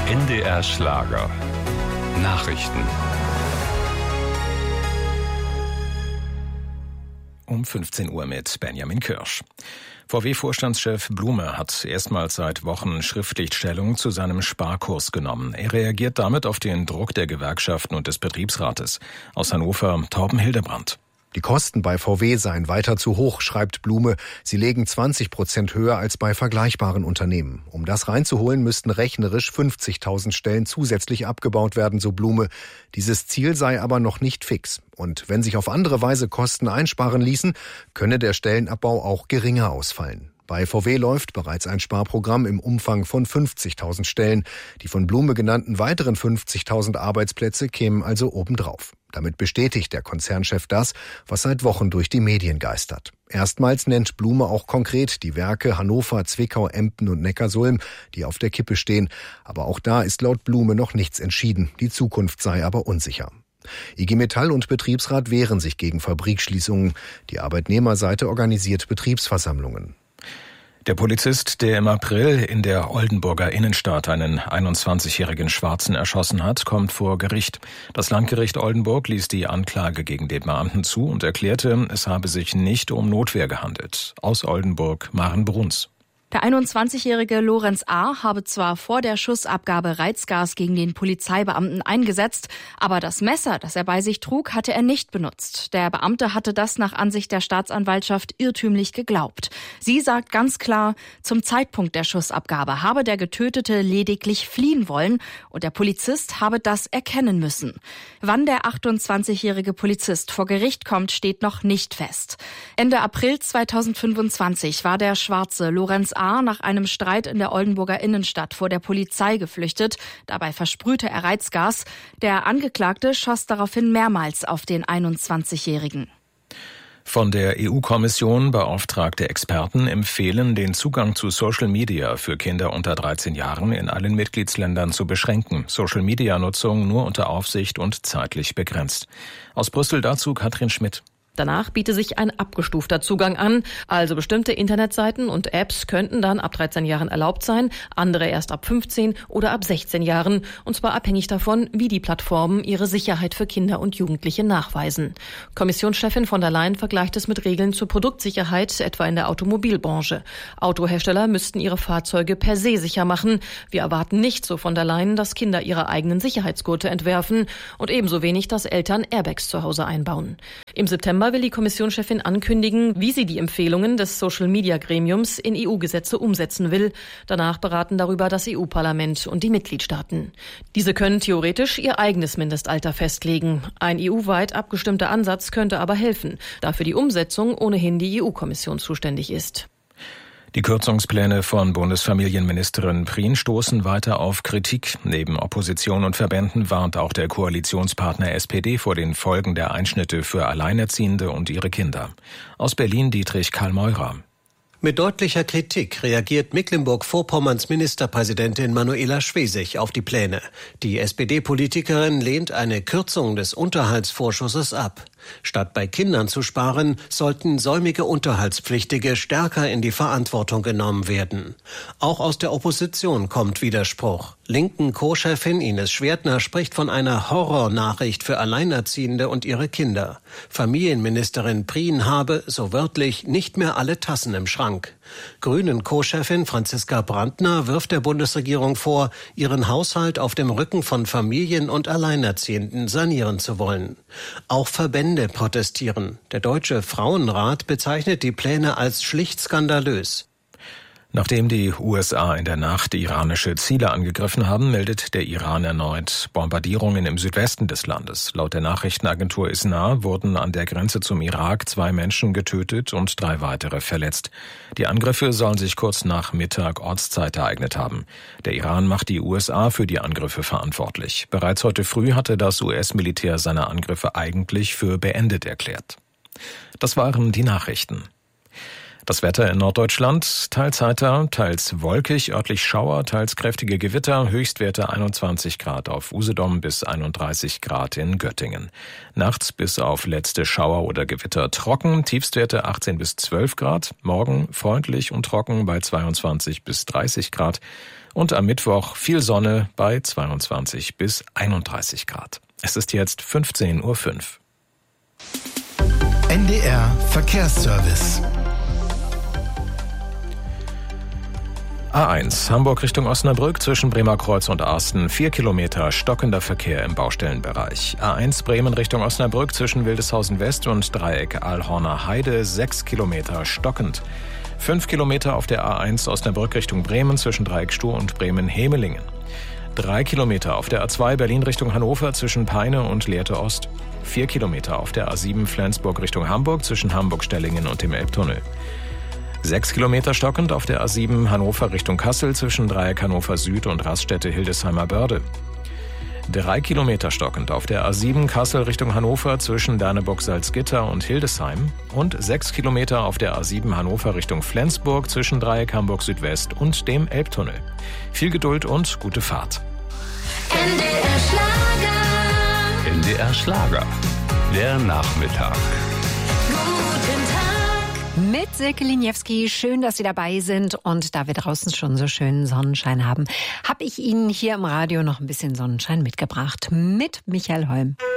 NDR Schlager. Nachrichten. Um 15 Uhr mit Benjamin Kirsch. VW-Vorstandschef Blume hat erstmals seit Wochen schriftlich Stellung zu seinem Sparkurs genommen. Er reagiert damit auf den Druck der Gewerkschaften und des Betriebsrates. Aus Hannover, Torben Hildebrand. Die Kosten bei VW seien weiter zu hoch, schreibt Blume. Sie legen 20% höher als bei vergleichbaren Unternehmen. Um das reinzuholen, müssten rechnerisch 50.000 Stellen zusätzlich abgebaut werden, so Blume. Dieses Ziel sei aber noch nicht fix. Und wenn sich auf andere Weise Kosten einsparen ließen, könne der Stellenabbau auch geringer ausfallen. Bei VW läuft bereits ein Sparprogramm im Umfang von 50.000 Stellen. Die von Blume genannten weiteren 50.000 Arbeitsplätze kämen also obendrauf. Damit bestätigt der Konzernchef das, was seit Wochen durch die Medien geistert. Erstmals nennt Blume auch konkret die Werke Hannover, Zwickau, Emden und Neckarsulm, die auf der Kippe stehen. Aber auch da ist laut Blume noch nichts entschieden. Die Zukunft sei aber unsicher. IG Metall und Betriebsrat wehren sich gegen Fabrikschließungen. Die Arbeitnehmerseite organisiert Betriebsversammlungen. Der Polizist, der im April in der Oldenburger Innenstadt einen 21-jährigen Schwarzen erschossen hat, kommt vor Gericht. Das Landgericht Oldenburg ließ die Anklage gegen den Beamten zu und erklärte, es habe sich nicht um Notwehr gehandelt. Aus Oldenburg, Maren Bruns. Der 21-jährige Lorenz A. habe zwar vor der Schussabgabe Reizgas gegen den Polizeibeamten eingesetzt, aber das Messer, das er bei sich trug, hatte er nicht benutzt. Der Beamte hatte das nach Ansicht der Staatsanwaltschaft irrtümlich geglaubt. Sie sagt ganz klar, zum Zeitpunkt der Schussabgabe habe der Getötete lediglich fliehen wollen und der Polizist habe das erkennen müssen. Wann der 28-jährige Polizist vor Gericht kommt, steht noch nicht fest. Ende April 2025 war der Schwarze Lorenz A. nach einem Streit in der Oldenburger Innenstadt vor der Polizei geflüchtet. Dabei versprühte er Reizgas. Der Angeklagte schoss daraufhin mehrmals auf den 21-Jährigen. Von der EU-Kommission beauftragte Experten empfehlen, den Zugang zu Social Media für Kinder unter 13 Jahren in allen Mitgliedsländern zu beschränken. Social-Media-Nutzung nur unter Aufsicht und zeitlich begrenzt. Aus Brüssel dazu Katrin Schmidt. Danach biete sich ein abgestufter Zugang an, also bestimmte Internetseiten und Apps könnten dann ab 13 Jahren erlaubt sein, andere erst ab 15 oder ab 16 Jahren, und zwar abhängig davon, wie die Plattformen ihre Sicherheit für Kinder und Jugendliche nachweisen. Kommissionschefin von der Leyen vergleicht es mit Regeln zur Produktsicherheit, etwa in der Automobilbranche. Autohersteller müssten ihre Fahrzeuge per se sicher machen. Wir erwarten nicht, so von der Leyen, dass Kinder ihre eigenen Sicherheitsgurte entwerfen und ebenso wenig, dass Eltern Airbags zu Hause einbauen. Im September will die Kommissionschefin ankündigen, wie sie die Empfehlungen des Social-Media-Gremiums in EU-Gesetze umsetzen will. Danach beraten darüber das EU-Parlament und die Mitgliedstaaten. Diese können theoretisch ihr eigenes Mindestalter festlegen. Ein EU-weit abgestimmter Ansatz könnte aber helfen, da für die Umsetzung ohnehin die EU-Kommission zuständig ist. Die Kürzungspläne von Bundesfamilienministerin Prien stoßen weiter auf Kritik. Neben Opposition und Verbänden warnt auch der Koalitionspartner SPD vor den Folgen der Einschnitte für Alleinerziehende und ihre Kinder. Aus Berlin Dietrich Karl-Meurer. Mit deutlicher Kritik reagiert Mecklenburg-Vorpommerns Ministerpräsidentin Manuela Schwesig auf die Pläne. Die SPD-Politikerin lehnt eine Kürzung des Unterhaltsvorschusses ab. Statt bei Kindern zu sparen, sollten säumige Unterhaltspflichtige stärker in die Verantwortung genommen werden. Auch aus der Opposition kommt Widerspruch. Linken Co-Chefin Ines Schwertner spricht von einer Horrornachricht für Alleinerziehende und ihre Kinder. Familienministerin Prien habe, so wörtlich, nicht mehr alle Tassen im Schrank. Grünen Co-Chefin Franziska Brandner wirft der Bundesregierung vor, ihren Haushalt auf dem Rücken von Familien und Alleinerziehenden sanieren zu wollen. Auch Verbände protestieren. Der Deutsche Frauenrat bezeichnet die Pläne als schlicht skandalös. Nachdem die USA in der Nacht iranische Ziele angegriffen haben, meldet der Iran erneut Bombardierungen im Südwesten des Landes. Laut der Nachrichtenagentur ISNA wurden an der Grenze zum Irak 2 Menschen getötet und 3 weitere verletzt. Die Angriffe sollen sich kurz nach Mittag Ortszeit ereignet haben. Der Iran macht die USA für die Angriffe verantwortlich. Bereits heute früh hatte das US-Militär seine Angriffe eigentlich für beendet erklärt. Das waren die Nachrichten. Das Wetter in Norddeutschland, teils heiter, teils wolkig, örtlich Schauer, teils kräftige Gewitter, Höchstwerte 21 Grad auf Usedom bis 31 Grad in Göttingen. Nachts bis auf letzte Schauer oder Gewitter trocken, Tiefstwerte 18 bis 12 Grad, morgen freundlich und trocken bei 22 bis 30 Grad. Und am Mittwoch viel Sonne bei 22 bis 31 Grad. Es ist jetzt 15:05 Uhr. NDR Verkehrsservice. A1 Hamburg Richtung Osnabrück zwischen Bremerkreuz und Arsten 4 Kilometer stockender Verkehr im Baustellenbereich. A1 Bremen Richtung Osnabrück zwischen Wildeshausen West und Dreieck Aalhorner Heide 6 Kilometer stockend. 5 Kilometer auf der A1 Osnabrück Richtung Bremen zwischen Dreieck Stuh und Bremen-Hemelingen. 3 Kilometer auf der A2 Berlin Richtung Hannover zwischen Peine und Lehrte Ost. 4 Kilometer auf der A7 Flensburg Richtung Hamburg zwischen Hamburg-Stellingen und dem Elbtunnel. 6 Kilometer stockend auf der A7 Hannover Richtung Kassel zwischen Dreieck Hannover Süd und Raststätte Hildesheimer Börde. 3 Kilometer stockend auf der A7 Kassel Richtung Hannover zwischen Berneburg-Salzgitter und Hildesheim und 6 Kilometer auf der A7 Hannover Richtung Flensburg zwischen Dreieck Hamburg Südwest und dem Elbtunnel. Viel Geduld und gute Fahrt. NDR Schlager. NDR Schlager. Der Nachmittag. Mit Silke Liniewski, schön, dass Sie dabei sind. Und da wir draußen schon so schönen Sonnenschein haben, habe ich Ihnen hier im Radio noch ein bisschen Sonnenschein mitgebracht. Mit Michael Holm.